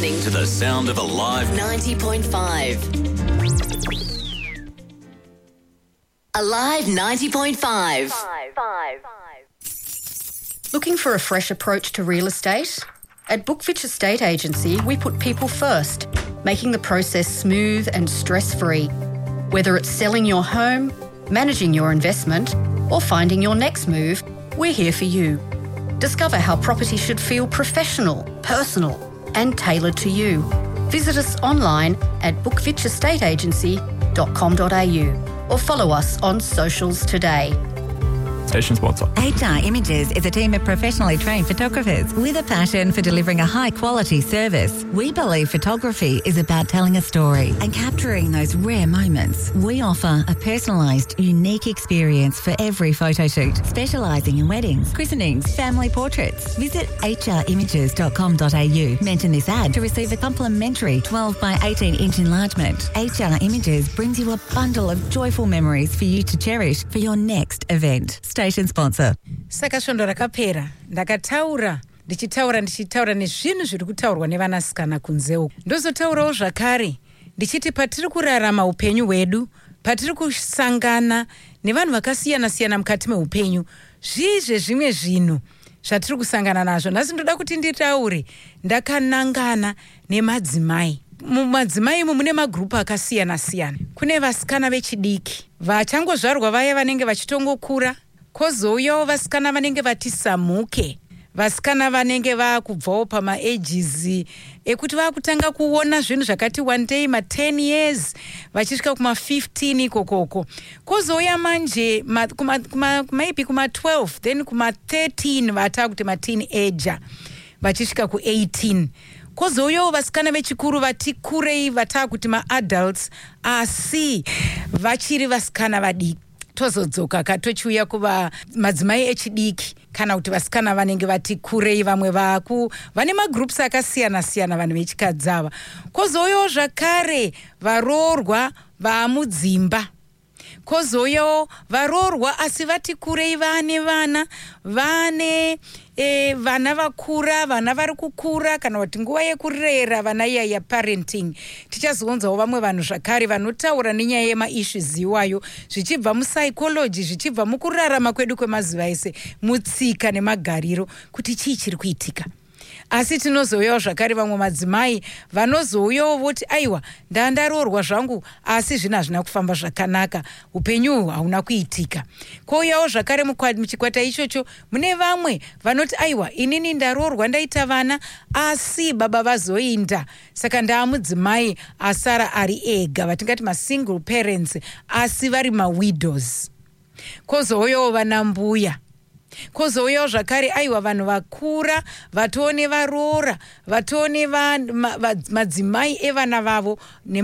listening to the sound of Alive 90.5. Alive 90.5. Looking for a fresh approach to real estate? At Bookfitch Estate Agency, we put people first, making the process smooth and stress-free. Whether it's selling your home, managing your investment, or finding your next move, we're here for you. Discover how property should feel professional, personal, and tailored to you. Visit us online at bookfitchestateagency.com.au or follow us on socials today. Station sponsor. HR Images is a team of professionally trained photographers with a passion for delivering a high-quality service. We believe photography is about telling a story and capturing those rare moments. We offer a personalised, unique experience for every photo shoot, specialising in weddings, christenings, family portraits. Visit hrimages.com.au. Mention this ad to receive a complimentary 12 by 18-inch enlargement. HR Images brings you a bundle of joyful memories for you to cherish for your next event. Station sponsor. Saka svondo rakapera ndakataura ndichitaura nezvinhu zviri kutaurwa nevanasikana kunze uku. Ndozotaurawo zvakare ndichiti patiri kurarama upenyu hwedu, patiri kusangana nevanhu vakasiyana siyana mukati meupenyu, zvimwe zvinhu zvatiri kusangana nazvo. Nhasi ndoda kuti nditaure ndakanangana nemadzimai. Mumadzimai mune magrupu akasiyana siyana. Kune vasikana vechidiki vachangozvarwa vaya vanenge vachitongokura, kozouyawo vasikana vanenge vati samuke, vasikana vanenge vakubvawo pama-ages ekuti vakutanga kuona zvinhu zvakati one day ma-10 years vachisvika kuma-15 ikokoko. Kozouya manje maybe kuma-12 then kuma-13 vatakuti ma-teenager vachisvika ku-18. Kozouyawo vasikana vechikuru vati kurei vatakuti ma-adults asi vachiri vasikana vadiki. Tozodzoka katochiuya kuva madzimai echidiki kana kuti vasikana vanenge vati kurei, vamwe vane magroups akasiyana siyana vanhu vechikadzi ava. Kozouyawo zvakare varoorwa vamudzimba. Kozouyawo varoorwa asi vati kurei vane vana vana vakura, vana vari kukura, kana kuti nguva yekurera vana iya parenting. Tichazoonzawo vamwe vanhu zvakare vanotaura nenyaya yemaissues iwayo, zvichibva mupsychology, zvichibva mukurarama kwedu kwemazuva ese, mutsika nemagariro, kuti chii chiri kuitika. Asi tinozouyawo zvakare vamwe madzimai vanozouyawo voti aiwa ndandaroorwa zvangu asi zvina hazvina kufamba zvakanaka, upenyu hauna kuitika. Kouyawo zvakare muchikwata ichocho mune vamwe vanoti aiwa inini ndaroorwa ndaita vana asi baba vazoinda, saka ndaamudzimai asara ari ega, vatingati ma-single parents asi vari ma-widows. Kozouyawo vana mbuya. Kozouyawo zvakare aiwa vanhu vakura vatone varoora, vatone madzimai evana vavo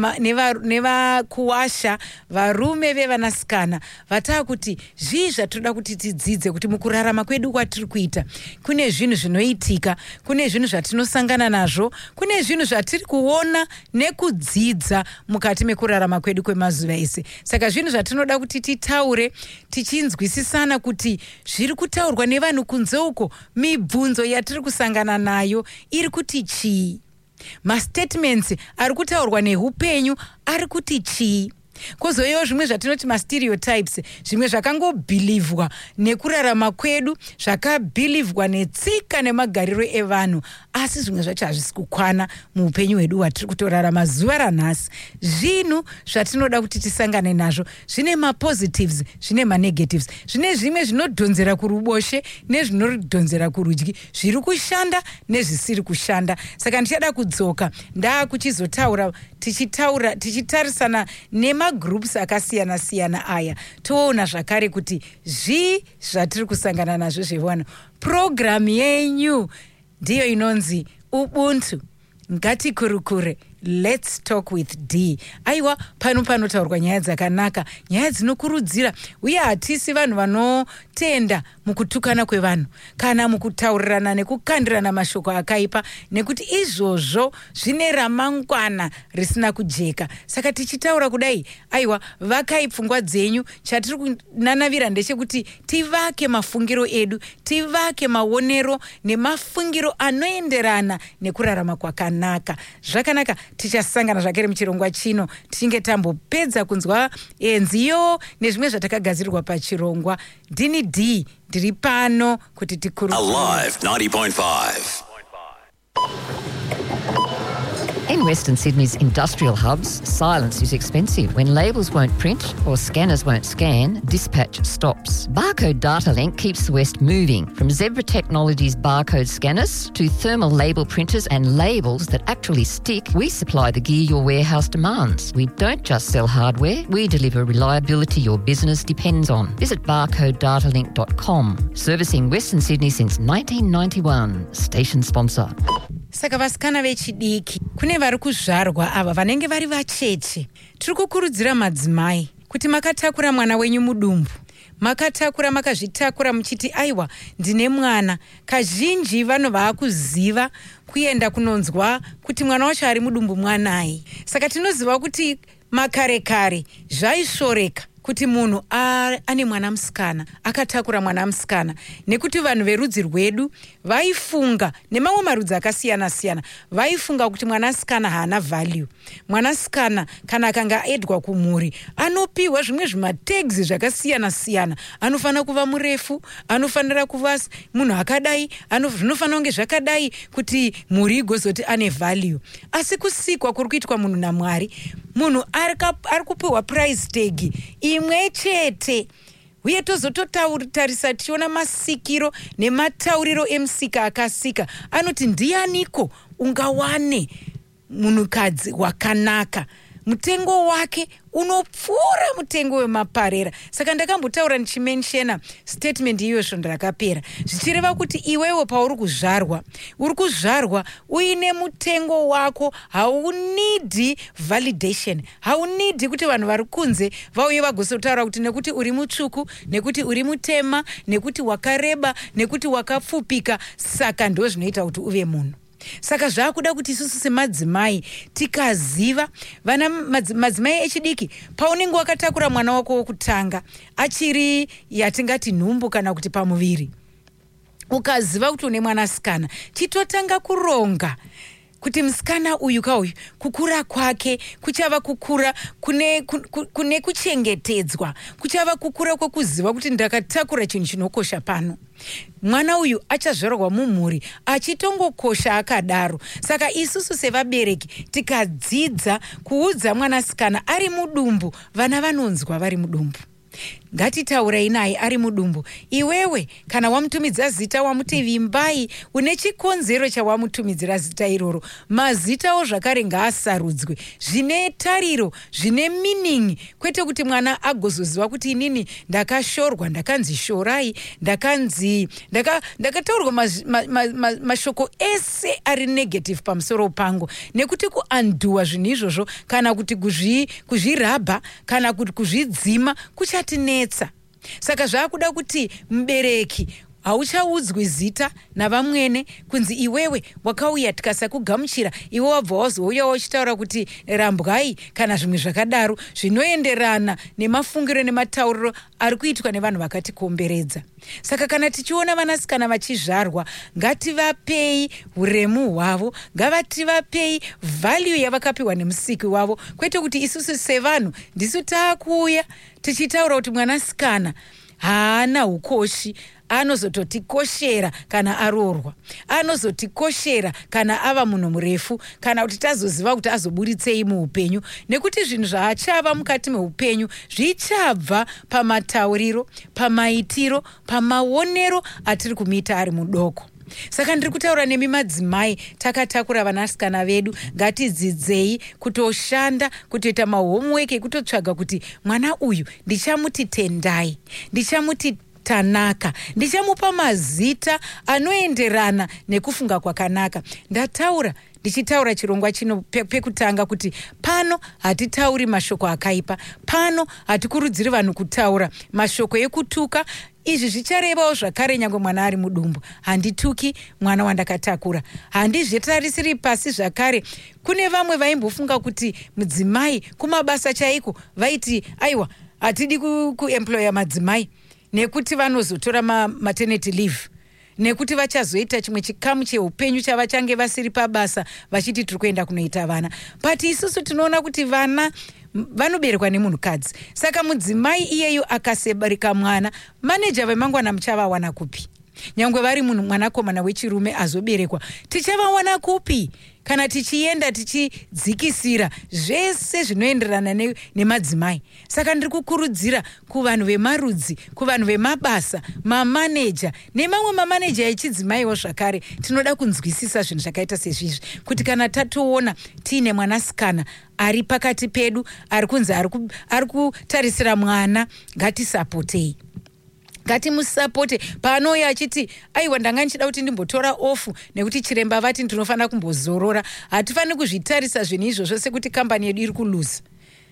nevakuwasha varume vevanasikana vatakuti zvii zvatoda kuti tidzidze kuti mukurarama kwedu kwatiri kuita kune zvinhu zvinoitika, kune zvinhu zvatinosangana nazvo, kune zvinhu zvatiri kuona nekudzidza mukati mekurarama kwedu kwemazuva ese. Saka zvinhu zvatinoda kuti titaure tichinzwisisana kuti zviri kutaurwa nevanhu kunze uko, mibvunzo yatiri kusangana nayo iri kuti chii? Ma-statements ari kutaurwa neupenyu ari kuti chii? Kozouyawo zvimwe zvatinoti ma-stereotypes, zvimwe zvakangobhilivhwa nekurarama kwedu, zvakabhilivhwa netsika nemagariro evanhu, asi zvimwe zvacho hazvisi kukwana muupenyu hwedu hwatiri kutorarama zuva ranhasi. Zvinhu zvatinoda kuti tisangane nazvo, zvine ma-positives, zvine ma-negatives, zvine zvimwe zvinodhonzera kuruboshe nezvinodhonzera kurudyi, zviri kushanda nezvisiri kushanda. Saka ndichada kudzoka ndaakuchizotaura tichitarisana nemagroups akasiyana siyana aya, toona zvakare kuti zvii zvatiri kusangana nazvo zvevanhu. Program yenyu ndiyo inonzi Ubuntu, ngatikurukure, Let's Talk with D. Aiwa, panotaurwa nyaya dzakanaka, nyaya dzinokurudzira, uye hatisi vanhu vanotenda mukutukana kwevanhu kana mukutaurirana nekukandirana mashoko akaipa, nekuti izvozvo zvine ramangwana risina kujeka. Saka tichitaura kudai, aiwa, vakai pfungwa dzenyu. Chatiri kunanavira ndechekuti tivake mafungiro edu, tivake maonero nemafungiro anoenderana nekurarama kwakanaka. Zvakanaka, tichasangana zvakare muchirongwa chino tichinge tambopedza kunzwa nziyo nezvimwe zvatakagadzirirwa pachirongwa. Ndini D, ndiri pano kuti tikurudzire. Alive 90.5. In Western Sydney's industrial hubs, silence is expensive. When labels won't print or scanners won't scan, dispatch stops. Barcode Data Link keeps the West moving. From Zebra Technologies barcode scanners to thermal label printers and labels that actually stick, we supply the gear your warehouse demands. We don't just sell hardware, we deliver reliability your business depends on. Visit barcodedatalink.com. Servicing Western Sydney since 1991. Station sponsor. Saka vasikana vechidiki, kune vari kuzvarwa ava vanenge vari vacheche. Tiri kukurudzira madzimai kuti makatakura mwana wenyu mudumbu, makatakura makazvitakura muchiti aiwa ndine mwana. Kazhinji vanhu vaakuziva kuenda kunonzwa kuti mwana wacho ari mudumbu mwanai. Saka tinoziva kuti makare zvaishoreka kuti munhu ane mwana musikana, akatakura mwana musikana, nekuti vanhu verudzi rwedu vaifunga, nemamwe marudzi akasiyana-siyana, vaifunga kuti mwanasikana haana value. Mwanasikana kana akanga aedwa kumhuri anopiwa zvimwe zvimatags zvakasiyana-siyana. Anofanira kuva murefu, anofanira kuva munhu akadai, zvinofanira kunge zvakadai kuti mhuri igozoti ane value. Asi kusikwa kuri kuitwa munhu naMwari, munhu ari kupiwa price tag imwe chete. Uye tozototarisa tichiona masikiro nematauriro emusika akasika. Anoti ndianiko ungawane munhukadzi wakanaka, mutengo wake unopfuura mutengo wemaparera. Saka ndakambotaura ndichimenshena statement iyoyo ndakapera, zvichireva kuti iwewe pauri kuzvarwa uine mutengo wako. Haunidi validation, haunidi kuti vanhu vari kunze vauye vagosotaura kuti nekuti uri mutsvuku, nekuti uri mutema, nekuti wakareba, nekuti wakapfupika, saka ndo zvinoita kuti uve munhu. Saka zvaakuda kuti isusu semadzimai tikaziva vana madzimai echidiki, paunenge wakatakura mwana wako wokutanga achiri yatingati nhumbu kana kuti pamuviri, ukaziva kuti une mwanasikana, chitotanga kuronga kuti musikana uyu kauyu kukura kwake kuchava kukura kune kuchengetedzwa, kuchava kukura kwekuziva kuti ndakatakura chinhu chinokosha pano. Mwana uyu achazvarwa mumhuri achitongokosha akadaro. Saka isusu sevabereki tikadzidza kuudza mwanasikana ari mudumbu, vana vanonzwa vari mudumbu. Ngatitaurai naye ari mudumbu. Iwewe kana wamutumidza zita wamuti Vimbai, une chikonzero chawamutumidzira zita iroro. Mazitawo zvakare ngaasarudzwe, zvine tariro, zvine meaning, kwete kuti mwana agozoziva kuti inini ndakashorwa, ndakanzi shorai, ndakataurwa mashoko ese ari negative pamusoro pangu, nekuti kuanduwa zvinhu izvozvo kana kuti kuzvirabha kana kuti kuzvidzima kuchatinetsa. Saka zvaakuda kuti mubereki hauchaudzwi zita navamwene kunzi iwewe wakauya tikasakugamuchira, iwe wabva wazouya uchitaura kuti rambwai kana zvimwe zvakadaro zvinoenderana nemafungiro nematauriro ari kuitwa nevanhu vakatikomberedza. Saka kana tichiona vanasikana vachizvarwa, ngativapei uremu hwavo, ngativapei value yavakapiwa nemusiki wavo, kwete kuti isusu sevanhu ndisu taakuuya tichitaura kuti mwanasikana haana ukoshi, anozototikoshera kana aroorwa, anozotikoshera kana ava munhu murefu, kana kuti tazoziva kuti azoburitsei muupenyu, nekuti zvinhu zvaachava mukati meupenyu zvichabva pamatauriro, pamaitiro, pamaonero atiri kumita ari mudoko. Saka ndiri kutaura nemi madzimai takatakura vanasikana vedu, ngatidzidzei kutoshanda, kutoita mahomework ekutotsvaga kuti mwana uyu ndichamuti tendai, ndichamuti tanaka. Ndichamupa mazita anoenderana nekufunga kwakanaka. Ndataura ndichitaura chirongwa chino pekutanga kuti pano hatitauri mashoko akaipa, pano hatikurudziri vanhu kutaura mashoko ekutuka. Izvi zvicharevawo zvakare nyangwe mwana ari mudumbu. Handituki mwana wandakatakura, handizvetarisiri pasi zvakare. Kune vamwe vaimbofunga kuti mudzimai kumabasa chaiko vaiti aiwa hatidi kuemploya madzimai nekuti vanozotora maternity leave, nekuti vachazoita chimwe chikamu cheupenyu chavachange vasiri pabasa vachiti tiri kuenda kunoita vana. But isusu tinoona kuti vana vanoberekwa nemunhukadzi. Saka mudzimai iyeyo akasebarika mwana, maneja vemangwana muchavawana kupi? Nyangwe vari mwanakomana wechirume azoberekwa, tichavawana kupi? Kana tichienda tichidzikisira zvese zvinoenderana nemadzimai. Saka ndiri kukurudzira kuvanhu vemarudzi, kuvanhu vemabasa, mamaneja nemamwe mamaneja echidzimaiwo zvakare, tinoda kunzwisisa zvinhu zvakaita sezvizvi, kuti kana tatoona tiine mwanasikana ari pakati pedu ari kunzi ari kutarisira mwana, ngatisapotei. Ngatimusapote paanouya achiti aiwa ndanga ndichida kuti ndimbotora ofu nekuti chiremba vati ndinofanira kumbozorora. Hatifaniri kuzvitarisa zvinhu izvozvo sekuti kambani yedu iri kuluza,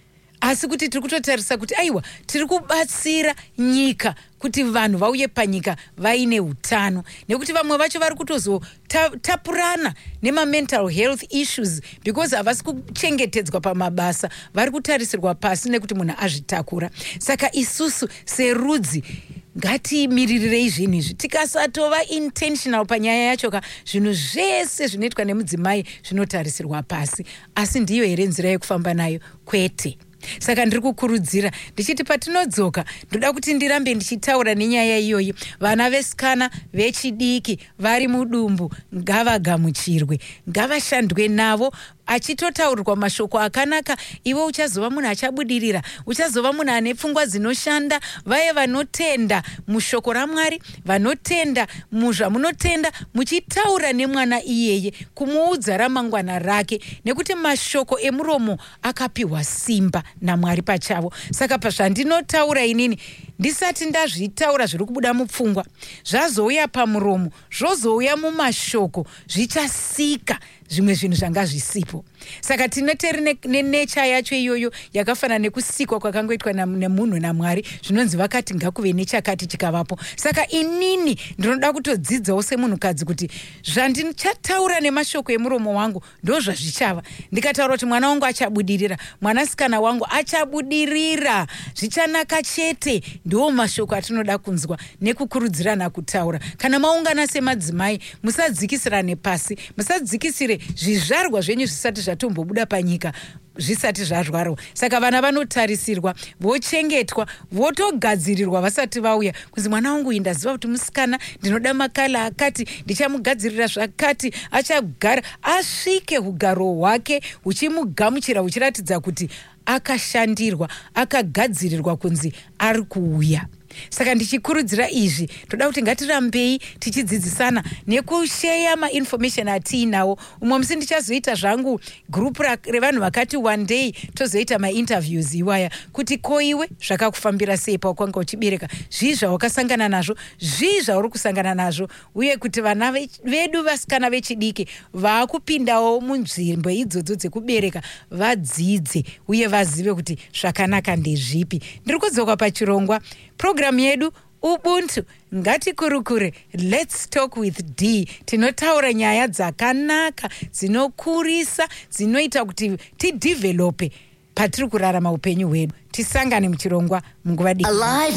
asi kuti tiri kutotarisa kuti aiwa tiri kubatsira nyika kuti vanhu vauye panyika vaine utano, nekuti vamwe vacho vari kutozotapurana nema-mental health issues because havasi kuchengetedzwa pamabasa, vari kutarisirwa pasi nekuti munhu azvitakura. Saka isusu serudzi ngatimirirei zvinhu izvi. Tikasatova intentional panyaya yacho, zvinhu zvese zvinoitwa nemudzimai zvinotarisirwa pasi. Asi ndiyo here nzira yekufamba nayo? Kwete. Saka ndiri kukurudzira ndichiti patinodzoka ndoda kuti ndirambe ndichitaura nenyaya iyoyi. Vana vesikana vechidiki vari mudumbu ngavagamuchirwe, ngavashandwe navo, achitotaurirwa mashoko akanaka. Iwe uchazova munhu achabudirira, uchazova munhu ane pfungwa dzinoshanda, vaye vanotenda mushoko raMwari, vanotenda muzvamunotenda, muchitaura nemwana iyeye kumuudza ramangwana rake, nekuti mashoko emuromo akapiwa simba naMwari pachavo. Saka pazvandinotaura inini ndisati ndazvitaura zviri kubuda mupfungwa, zvazouya pamuromo, zvozouya mumashoko, zvichasika zvimwe zvinhu zvanga zvisipo. Saka tinoteri nenecha yacho iyoyo yakafanana nekusikwa kwakangoitwa nemunhu naMwari, zvinonzi vakati ngakuve nechakati chikavapo. Saka inini ndinoda kutodzidzawo semunhukadzi kuti zvandichataura nemashoko emuromo wangu ndo zvazvichava. Ndikataura kuti mwana wangu achabudirira, mwanasikana wangu achabudirira, zvichanaka chete, ndiwo mashoko atinoda kunzwa nekukurudzirana kutaura. Kana maungana semadzimai, musadzikisirane pasi, musadzikisire zvizvarwa zvenyu zvisati zvatombobuda panyika zvisati zvazvarwa. Saka vana vanotarisirwa, vochengetwa, votogadzirirwa vasati vauya, kunzi mwana wangu ndaziva kuti musikana, ndinoda makala akati, ndichamugadzirira zvakati, achagara asvike ugaro hwake huchimugamuchira, huchiratidza kuti akashandirwa, akagadzirirwa kunzi ari kuuya. Saka ndichikurudzira izvi, toda kuti ngatirambei tichidzidzisana nekusheya ma-information atiinawo. Umwe musi ndichazoita zvangu group revanhu vakati one day tozoita ma-interviews iwaya, kuti koiwe zvakakufambira sei pakwanga uchibereka, zvii zvawakasangana nazvo, zvii zvauri kusangana nazvo, uye kuti vana vedu vasikana vechidiki vaakupindawo munzvimbo idzodzo dzekubereka vadzidze uye vazive kuti zvakanaka ndezvipi. Ndiri kudzoka pachirongwa program yedu Ubuntu ngatikurukure, let's talk with D. Tinotaura nyaya dzakanaka, dzinokurisa, dzinoita kuti tidevelope patiri kurarama upenyu hwedu. Tisangane muchirongwa munguva diki. Alive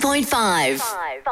90.5.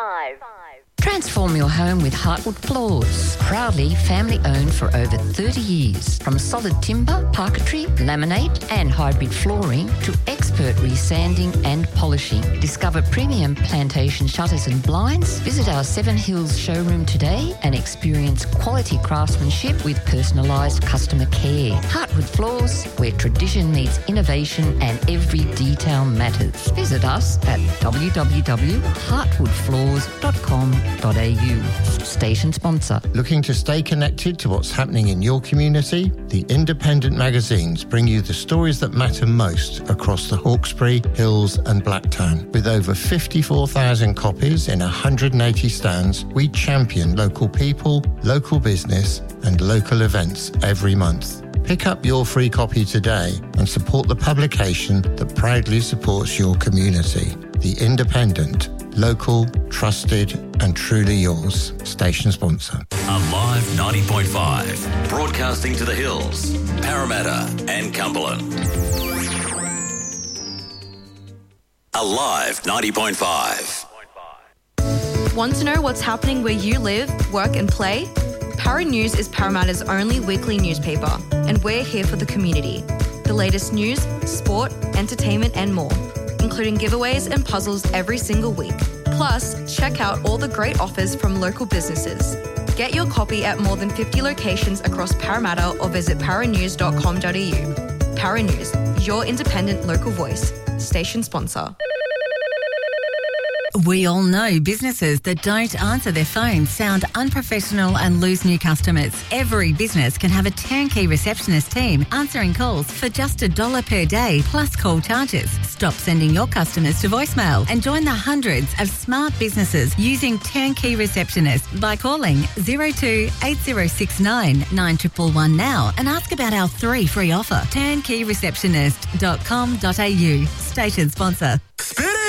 Transform your home with Heartwood Floors. Proudly family owned for over 30 years. From solid timber, parquetry, laminate and hybrid flooring to expert resanding and polishing. Discover premium plantation shutters and blinds. Visit our Seven Hills showroom today and experience quality craftsmanship with personalised customer care. Heartwood Floors, where tradition meets innovation and every detail matters. Visit us at www.heartwoodfloors.com.au. Station sponsor. Looking to stay connected to what's happening in your community? The Independent magazines bring you the stories that matter most across the Hawkesbury, Hills and Blacktown. With over 54,000 copies in 180 stands, we champion local people, local business and local events every month. Pick up your free copy today and support the publication that proudly supports your community. The Independent. Local, trusted and truly yours. Station sponsor. Alive 90.5. Broadcasting to the Hills, Parramatta and Cumberland. Alive 90.5. Want to know what's happening where you live, work and play? Para News is Parramatta's only weekly newspaper, and we're here for the community. The latest news, sport, entertainment and more, including giveaways and puzzles every single week. Plus, check out all the great offers from local businesses. Get your copy at more than 50 locations across Parramatta or visit paranews.com.au. Para News, your independent local voice. Station sponsor. We all know businesses that don't answer their phones sound unprofessional and lose new customers. Every business can have a turnkey receptionist team answering calls for just $1 per day plus call charges. Stop sending your customers to voicemail and join the hundreds of smart businesses using turnkey receptionists by calling 02 8069 9111 now and ask about our 3 free offer. Turnkeyreceptionist.com.au. Station sponsor. Spin it!